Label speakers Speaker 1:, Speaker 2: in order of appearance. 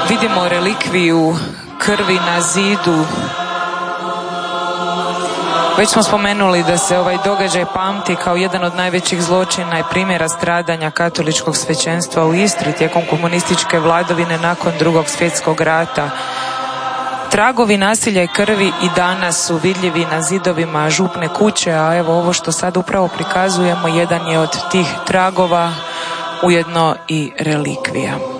Speaker 1: vidimo relikviju krvi na zidu. Već smo spomenuli da se ovaj događaj pamti kao jedan od najvećih zločina i primjera stradanja katoličkog svećenstva u Istri tijekom komunističke vladavine nakon Drugog svjetskog rata. Tragovi nasilja i krvi i danas su vidljivi na zidovima župne kuće, a evo ovo što sad upravo prikazujemo jedan je od tih tragova, ujedno i relikvija.